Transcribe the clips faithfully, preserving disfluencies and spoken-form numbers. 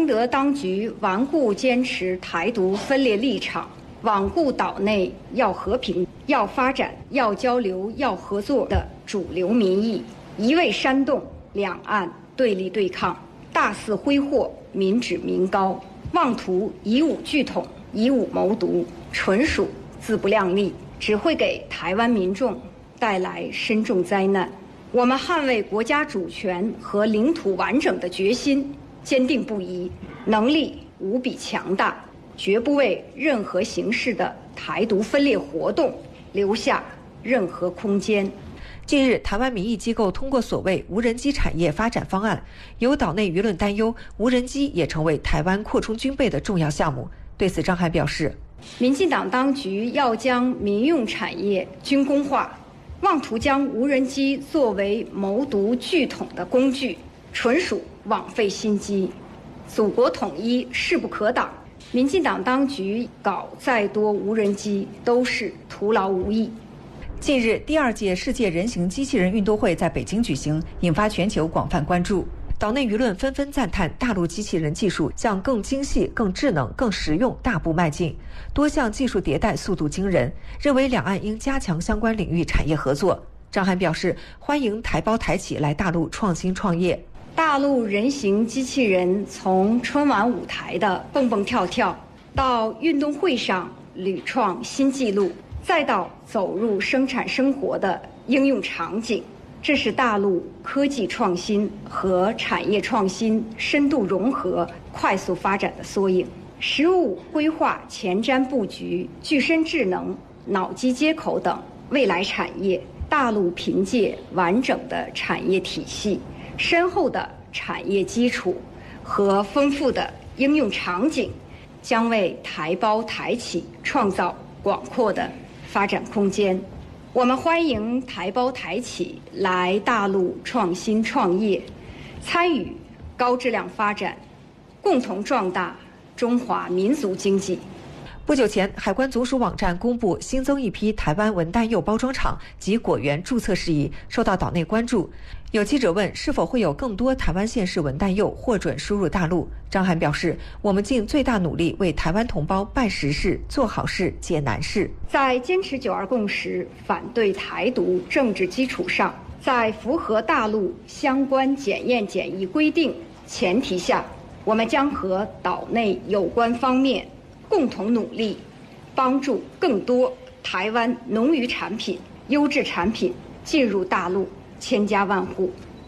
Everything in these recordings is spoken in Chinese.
听得当局顽固坚持台独分裂立场，罔顾岛内要和平、要发展、要交流、要合作的主流民意，一味煽动两岸对立对抗，大肆挥霍民脂民膏，妄图以武拒统、以武谋独，纯属自不量力，只会给台湾民众带来深重灾难。我们捍卫国家主权和领土完整的决心坚定不移，能力无比强大，绝不为任何形式的台独分裂活动留下任何空间。 近日，台湾民意机构通过所谓无人机产业发展方案，有岛内舆论担忧无人机也成为台湾扩充军备的重要项目。对此，张涵表示， 民进党当局要将民用产业军工化，妄图将无人机作为谋独拒统的工具，纯属枉费心机。祖国统一势不可挡，民进党当局搞再多无人机都是徒劳无益。 近日，第二届世界人形机器人运动会在北京举行，引发全球广泛关注。岛内舆论纷纷赞叹大陆机器人技术向更精细、更智能、更实用大步迈进，多项技术迭代速度惊人，认为两岸应加强相关领域产业合作。张涵表示，欢迎台胞台企来大陆创新创业。 大陆人形机器人从春晚舞台的蹦蹦跳跳，到运动会上屡创新纪录，再到走入生产生活的应用场景，这是大陆科技创新和产业创新深度融合、快速发展的缩影。“十五”规划前瞻布局具身智能、脑机接口等未来产业，大陆凭借完整的产业体系、深厚的产业基础和丰富的应用场景，将为台胞台企创造广阔的发展空间。我们欢迎台胞台企来大陆创新创业，参与高质量发展，共同壮大中华民族经济。 不久前，海关总署网站公布新增一批台湾文旦柚包装厂及果园注册事宜，受到岛内关注。有记者问是否会有更多台湾县市文旦柚获准输入大陆，张涵表示，我们尽最大努力为台湾同胞办实事、做好事、解难事。 在坚持九二共识、反对台独政治基础上，在符合大陆相关检验检疫规定前提下，我们将和岛内有关方面共同努力，帮助更多台湾农渔产品、优质产品进入大陆千家万户。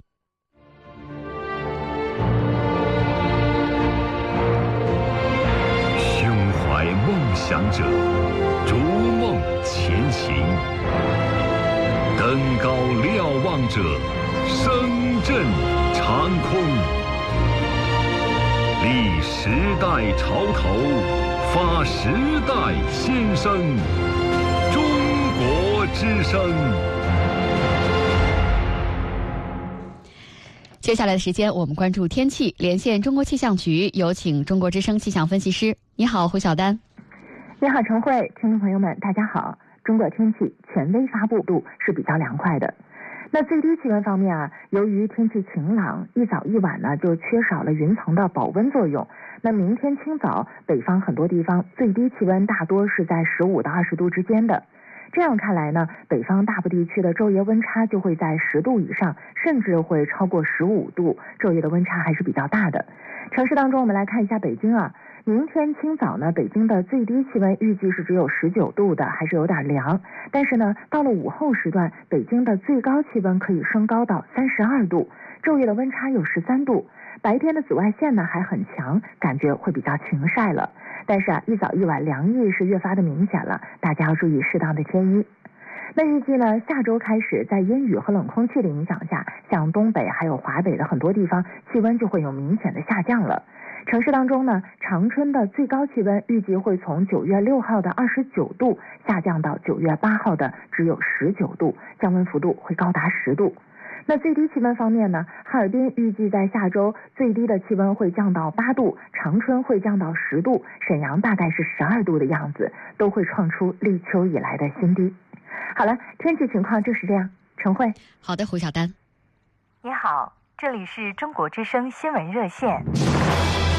胸怀梦想者，逐梦前行；登高瞭望者，声震长空。立时代潮头，发时代先声。中国之声。 接下来的时间，我们关注天气，连线中国气象局，有请中国之声气象分析师。你好，胡晓丹。 你好，陈慧，听众朋友们，大家好。中国天气权威发布度是比较凉快的。那最低气温方面啊，由于天气晴朗，一早一晚呢就缺少了云层的保温作用。那明天清早，北方很多地方最低气温大多是在十五到二十度之间的。这样看来呢，北方大部地区的昼夜温差就会在十度以上，甚至会超过十五度，昼夜的温差还是比较大的。城市当中，我们来看一下北京啊，明天清早呢，北京的最低气温预计是只有十九度的，还是有点凉。但是呢，到了午后时段，北京的最高气温可以升高到三十二度，昼夜的温差有十三度。白天的紫外线呢还很强，感觉会比较晴晒了。但是啊，一早一晚凉意是越发的明显了，大家要注意适当的添衣。那预计呢，下周开始，在阴雨和冷空气的影响下，像东北还有华北的很多地方，气温就会有明显的下降了。城市当中呢，长春的最高气温预计会从九月六号的二十九度下降到九月八号的只有十九度，降温幅度会高达十度。那最低气温方面呢，哈尔滨预计在下周最低的气温会降到八度，长春会降到十度，沈阳大概是十二度的样子，都会创出立秋以来的新低。好了，天气情况就是这样。陈慧。 好的，胡晓丹。 你好，这里是中国之声新闻热线。